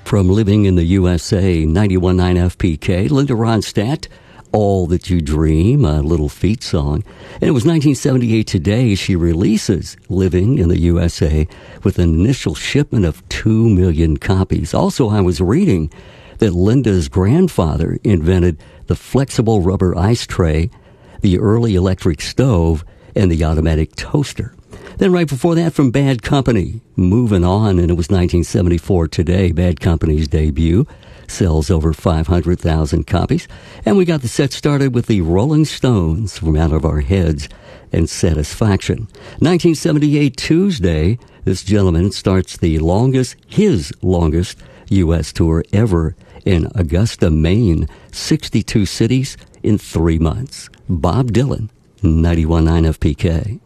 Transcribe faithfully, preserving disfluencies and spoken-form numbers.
From Living in the U S A, ninety-one point nine F P K, Linda Ronstadt, All That You Dream, a little feat song. And it was nineteen seventy-eight today she releases Living in the U S A with an initial shipment of two million copies. Also, I was reading that Linda's grandfather invented the flexible rubber ice tray, the early electric stove, and the automatic toaster. Then right before that, from Bad Company, Moving On, and it was nineteen seventy-four today. Bad Company's debut sells over five hundred thousand copies. And we got the set started with the Rolling Stones from Out of Our Heads and Satisfaction. nineteen seventy-eight Tuesday, this gentleman starts the longest, his longest U S tour ever in Augusta, Maine. sixty-two cities in three months. Bob Dylan, ninety-one point nine F P K.